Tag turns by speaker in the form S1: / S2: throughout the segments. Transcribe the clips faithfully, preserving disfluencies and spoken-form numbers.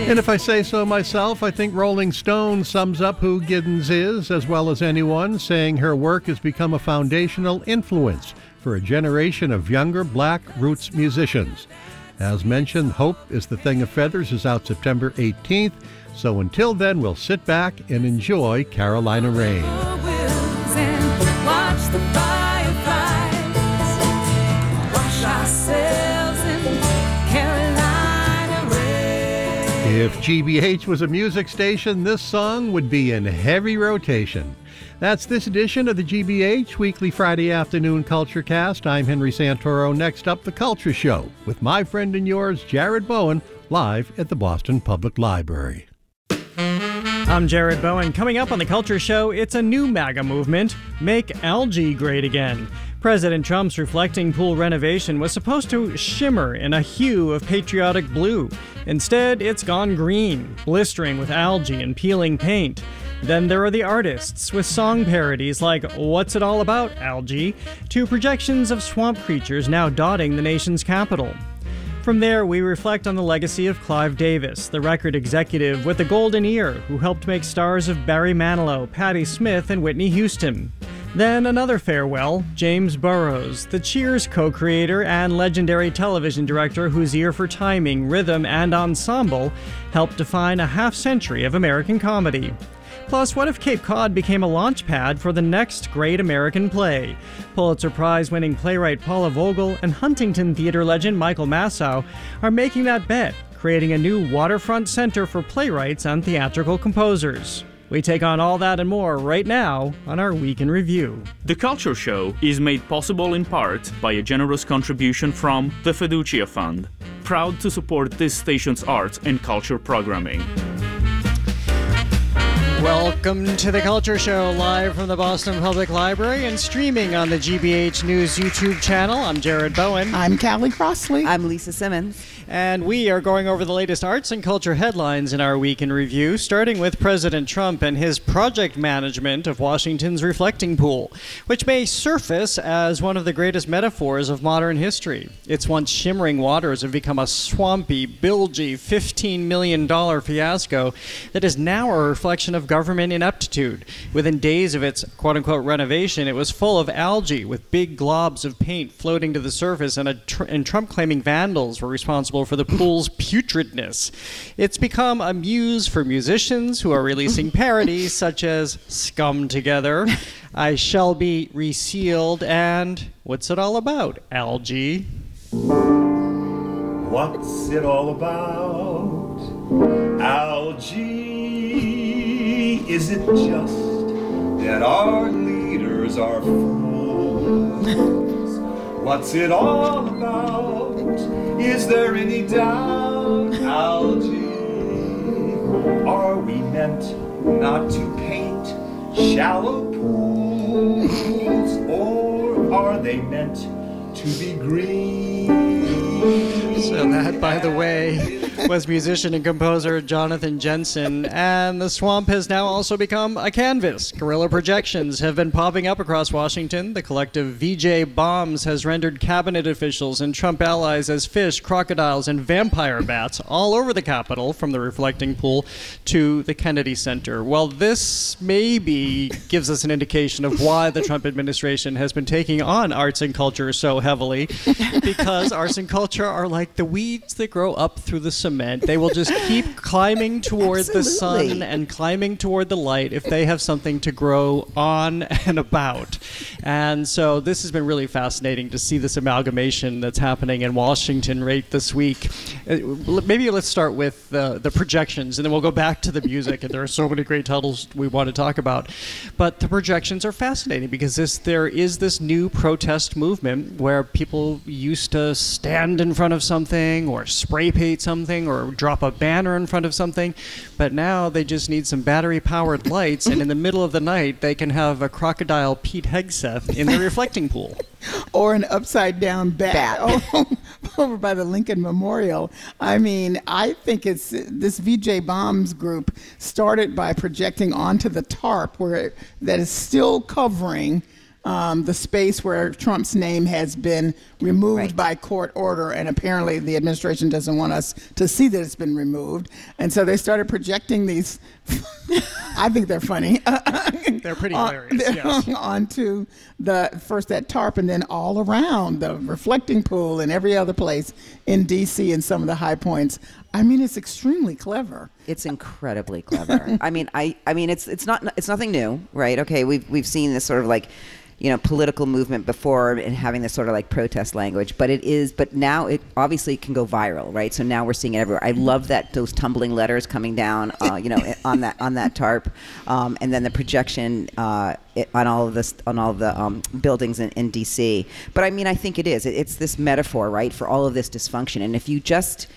S1: And if I say so myself, I think Rolling Stone sums up who Giddens is as well as anyone, saying her work has become a foundational influence for a generation of younger black roots musicians. As mentioned, Hope is the Thing of Feathers is out September eighteenth, so until then we'll sit back and enjoy Carolina Rain. If G B H was a music station, this song would be in heavy rotation. That's this edition of the G B H Weekly Friday Afternoon Culture Cast. I'm Henry Santoro. Next up, The Culture Show, with my friend and yours, Jared Bowen, live at the Boston Public Library.
S2: I'm Jared Bowen. Coming up on The Culture Show, it's a new MAGA movement, Make Algae Great Again. President Trump's reflecting pool renovation was supposed to shimmer in a hue of patriotic blue. Instead, it's gone green, blistering with algae and peeling paint. Then there are the artists, with song parodies like What's It All About, Algae, to projections of swamp creatures now dotting the nation's capital. From there, we reflect on the legacy of Clive Davis, the record executive with the golden ear who helped make stars of Barry Manilow, Patti Smith, and Whitney Houston. Then another farewell, James Burrows, the Cheers co-creator and legendary television director whose ear for timing, rhythm, and ensemble helped define a half-century of American comedy. Plus, what if Cape Cod became a launch pad for the next great American play? Pulitzer Prize-winning playwright Paula Vogel and Huntington Theater legend Michael Massow are making that bet, creating a new waterfront center for playwrights and theatrical composers. We take on all that and more right now on our Week in Review.
S3: The Culture Show is made possible in part by a generous contribution from the Fiducia Fund, proud to support this station's arts and culture programming.
S2: Welcome to The Culture Show, live from the Boston Public Library and streaming on the G B H News YouTube channel. I'm Jared Bowen.
S4: I'm Callie Crossley.
S5: I'm Lisa Simmons.
S2: And we are going over the latest arts and culture headlines in our Week in Review, starting with President Trump and his project management of Washington's reflecting pool, which may surface as one of the greatest metaphors of modern history. Its once shimmering waters have become a swampy, bilgy fifteen million dollars fiasco that is now a reflection of government ineptitude. Within days of its quote-unquote renovation, it was full of algae with big globs of paint floating to the surface, and, a tr- and Trump claiming vandals were responsible for the pool's putridness. It's become a muse for musicians who are releasing parodies such as Scum Together, I Shall Be Resealed, and What's It All About, Algae?
S6: What's it all about, Algae? Is it just that our leaders are fools? What's it all about? Is there any doubt, Algae? Are we meant not to paint shallow pools, or are they meant to be green?
S2: So that, by the way, was musician and composer Jonathan Jensen. And the swamp has now also become a canvas. Guerrilla projections have been popping up across Washington. The collective V J Bombs has rendered cabinet officials and Trump allies as fish, crocodiles, and vampire bats all over the Capitol, from the reflecting pool to the Kennedy Center. Well, this maybe gives us an indication of why the Trump administration has been taking on arts and culture so heavily, because arts and culture are like the weeds that grow up through the cement. They will just keep climbing toward
S4: Absolutely.
S2: the sun and climbing toward the light if they have something to grow on and about. And so this has been really fascinating to see this amalgamation that's happening in Washington right this week. Uh, Maybe let's start with uh, the projections, and then we'll go back to the music. And there are so many great titles we want to talk about. But the projections are fascinating because this there is this new protest movement where people used to stand in front of something or spray paint something or drop a banner in front of something, but now they just need some battery-powered lights, and in the middle of the night they can have a crocodile Pete Hegseth in the reflecting pool.
S4: Or an upside-down bat, bat. over by the Lincoln Memorial. I mean, I think it's this V J Bombs group started by projecting onto the tarp where it, that is still covering um, the space where Trump's name has been removed
S5: Right.
S4: by court order, and apparently the administration doesn't want us to see that it's been removed. And so they started projecting these. I think they're funny.
S2: They're pretty
S4: on-
S2: hilarious,
S4: they're
S2: yes.
S4: onto the first that tarp, and then all around the reflecting pool and every other place in D C and some of the high points. I mean, it's extremely clever.
S5: It's incredibly clever. I mean, I, I mean, it's it's not it's nothing new, right? Okay, we've we've seen this sort of like, you know, political movement before and having this sort of like protest language, but it is, but now it obviously can go viral, right? So now we're seeing it everywhere. I love that those tumbling letters coming down, uh, you know, on that on that tarp, um, and then the projection uh, it, on all of this on all of the um, buildings in, in D C. But I mean, I think it is. It, it's this metaphor, right, for all of this dysfunction. And if you just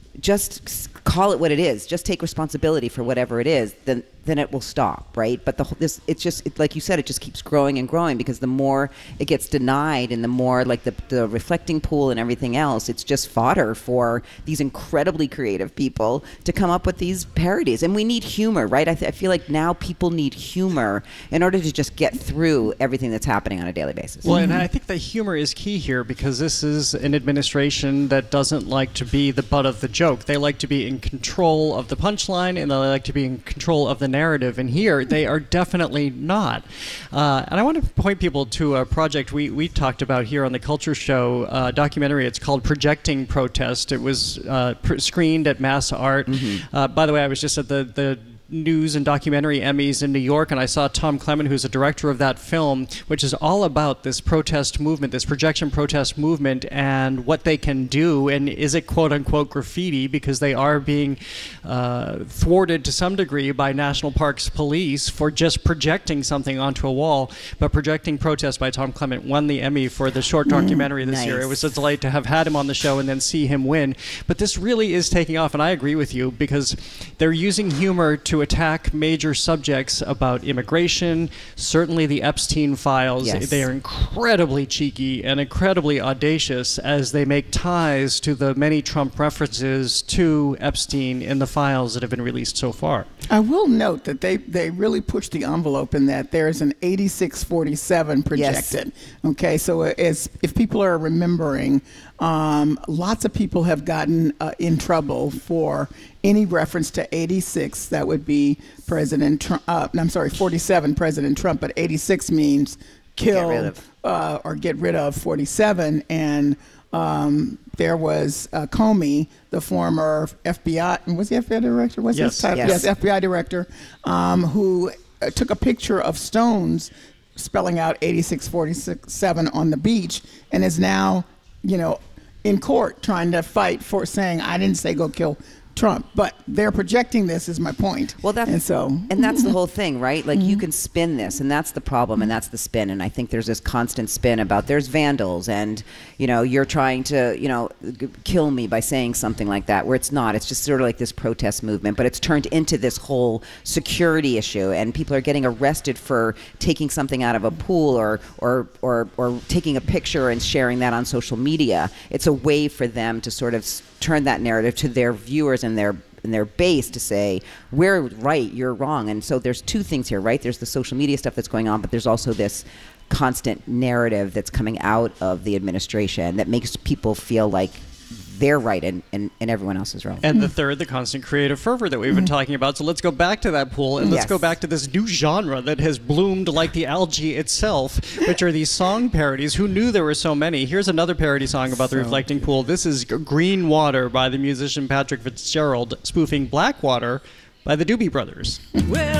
S5: just call it what it is, just take responsibility for whatever it is, then then it will stop, right? But the whole- this it's just it, like you said, it just keeps growing and growing, because the more it gets denied and the more like the, the reflecting pool and everything else, it's just fodder for these incredibly creative people to come up with these parodies. And we need humor, right? I, th- I feel like now people need humor in order to just get through everything that's happening on a daily basis.
S2: Well, and I think the humor is key here, because this is an administration that doesn't like to be the butt of the joke. They like to be in control of the punchline, and they like to be in control of the narrative. And here, they are definitely not. Uh, and I want to point people to a project we, we talked about here on the Culture Show, uh, documentary. It's called Projecting Protest. It was uh, pr- screened at Mass Art. Mm-hmm. Uh, by the way, I was just at the the News and Documentary Emmys in New York, and I saw Tom Clement, who's the director of that film, which is all about this protest movement, this projection protest movement, and what they can do, and is it quote-unquote graffiti, because they are being uh, thwarted to some degree by National Parks Police for just projecting something onto a wall. But Projecting Protest by Tom Clement won the Emmy for the short documentary this
S5: nice.
S2: year. It was a delight to have had him on the show and then see him win. But this really is taking off, and I agree with you, because they're using humor to attack major subjects about immigration, certainly the Epstein files.
S5: Yes.
S2: They are incredibly cheeky and incredibly audacious as they make ties to the many Trump references to Epstein in the files that have been released so far.
S4: I will note that they, they really pushed the envelope in that there's an eighty-six forty-seven projected. Yes. Okay, so as if people are remembering, um, lots of people have gotten uh, in trouble for any reference to eighty-six. That would be President Trump. Uh, I'm sorry, forty-seven, President Trump, but eighty-six means kill
S5: Get rid of.
S4: Uh, or get rid of forty-seven. And um, there was uh, Comey, the former F B I, was he F B I director? Was
S2: Yes.
S4: his title?
S5: Yes.
S4: Yes, F B I director, um, who uh, took a picture of stones spelling out eighty-six forty-seven on the beach, and is now, you know, in court trying to fight for saying, I didn't say go kill Trump, but they're projecting this, is my point.
S5: Well, that's
S4: and so
S5: and that's the whole thing, right? Like, you can spin this, and that's the problem, and that's the spin. And I think there's this constant spin about there's vandals, and you know, you're trying to, you know, g- kill me by saying something like that, where it's not. It's just sort of like this protest movement, but it's turned into this whole security issue, and people are getting arrested for taking something out of a pool or or or or taking a picture and sharing that on social media. It's a way for them to sort of s- turn that narrative to their viewers and their and their base to say, we're right, you're wrong. And so there's two things here, right? There's the social media stuff that's going on, but there's also this constant narrative that's coming out of the administration that makes people feel like they're right and, and, and everyone else is wrong.
S2: And the third, the constant creative fervor that we've been talking about. So let's go back to that pool, and let's
S5: Yes.
S2: go back to this new genre that has bloomed like the algae itself, which are these song parodies. Who knew there were so many? Here's another parody song about the reflecting pool. This is Green Water by the musician Patrick Fitzgerald, spoofing Black Water by the Doobie Brothers.